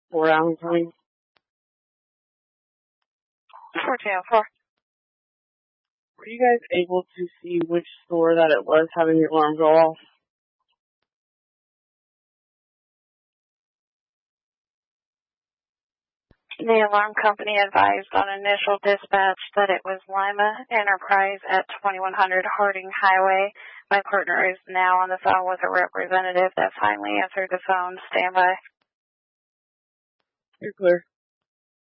4 Allen County. 404. Were you guys able to see which store that it was having the alarm go off? The alarm company advised on initial dispatch that it was Lima Enterprise at 2100 Harding Highway. My partner is now on the phone with a representative that finally answered the phone. Stand by. You're clear.